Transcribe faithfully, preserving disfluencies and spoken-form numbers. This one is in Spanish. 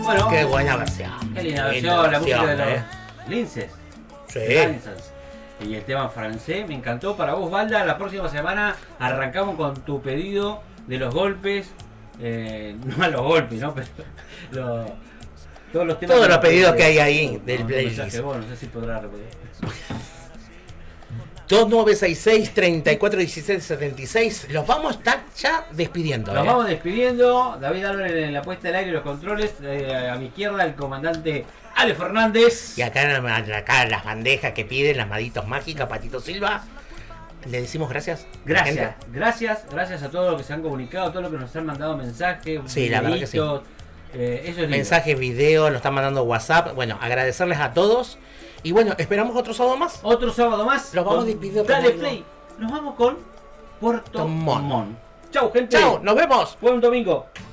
Bueno, qué buena versión. Qué linda Qué linda versión, la música de los eh. Linces. Sí. Linces. Y el tema francés, me encantó. Para vos, Valda, la próxima semana arrancamos con tu pedido de los golpes. Eh, no a los golpes, ¿no? Pero lo, todos los temas. Todos los pedidos que hay pedido. ahí No, del no, playlist. mensaje, bueno, no sé si podrá repetir. dos nueve seis seis, treinta y cuatro dieciséis setenta y seis. Los vamos a estar ya despidiendo. Nos ¿eh? vamos despidiendo. David Álvarez en la puesta del aire y los controles. Eh, a mi izquierda, el comandante Ale Fernández. Y acá, acá las bandejas que piden, las maditos mágicas, Patito Silva. Le decimos gracias. Gracias, gracias, gracias a todos los que se han comunicado, a todos los que nos han mandado mensajes, Sí, la verdad que sí. eh, eso es Mensajes, videos, nos están mandando WhatsApp. Bueno, agradecerles a todos. Y bueno, esperamos otro sábado más. Otro sábado más. Los vamos con despidiendo. Dale Play. Nos vamos con Puerto Montt. Montt. Chau, gente. Chao, nos vemos. Buen domingo.